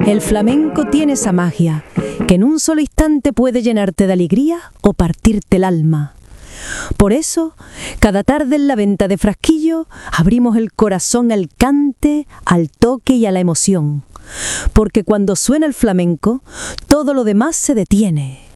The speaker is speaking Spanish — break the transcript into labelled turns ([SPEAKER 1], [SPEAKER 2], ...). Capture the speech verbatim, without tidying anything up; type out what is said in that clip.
[SPEAKER 1] El flamenco tiene esa magia, que en un solo instante puede llenarte de alegría o partirte el alma. Por eso, cada tarde en la venta de Frasquillo abrimos el corazón al cante, al toque y a la emoción. Porque cuando suena el flamenco, todo lo demás se detiene.